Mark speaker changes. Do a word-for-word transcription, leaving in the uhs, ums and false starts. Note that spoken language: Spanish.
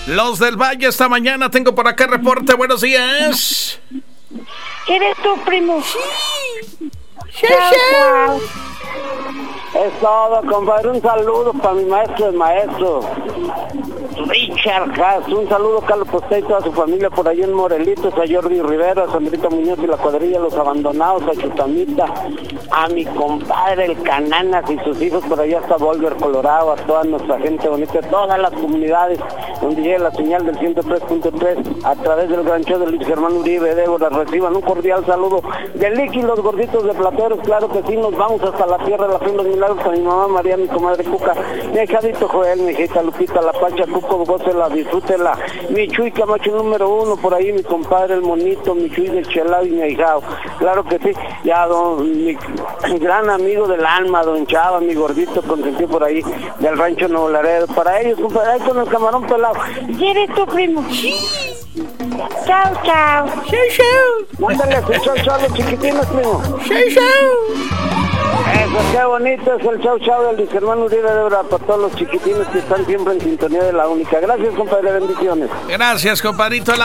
Speaker 1: Los del Valle esta mañana tengo por acá reporte. Buenos días.
Speaker 2: ¿Eres tu primo?
Speaker 1: Sí.
Speaker 2: Chao, chao.
Speaker 3: Es todo, compadre. Un saludo para mi maestro de maestro, Richard Haas. Un saludo a Carlos Posté y toda su familia por ahí en Morelitos, a Jordi Rivera, a Sandrita Muñoz y la cuadrilla Los Abandonados, a Chutamita, a mi compadre el Cananas y sus hijos por allá hasta Boulder, Colorado, a toda nuestra gente bonita, a todas las comunidades donde llega la señal del ciento tres punto tres a través del gran show de Luis Germán Uribe. Débora, reciban un cordial saludo de Licky, los gorditos de Plateros. Claro que sí, nos vamos hasta la tierra de la fe de los milagros a mi mamá María, mi comadre Cuca, mi hijadito Joel, mi hijita Lupita, la Pacha, Cuco, gócela, disfrútela, mi Chuy Camacho número uno, por ahí mi compadre el Monito, mi Chuy del Chelado y mi ahijado. Claro que sí, ya don, mi, mi gran amigo del alma, don Chava, mi gordito consentido por ahí del rancho Nuevo Laredo. Para ellos, compadre, ahí con el camarón pelado.
Speaker 2: ¿Eres tu primo? Sí. Chao, chao.
Speaker 1: Chau, chau.
Speaker 3: Mándale su chau chau a los chiquitines, primo.
Speaker 1: Chau, chau.
Speaker 3: Eso, qué bonito es el chau chau del Luis Germán Uribe, de verdad, para todos los chiquitines que están siempre en sintonía de la única. Gracias, compadre, bendiciones.
Speaker 1: Gracias, compadrito.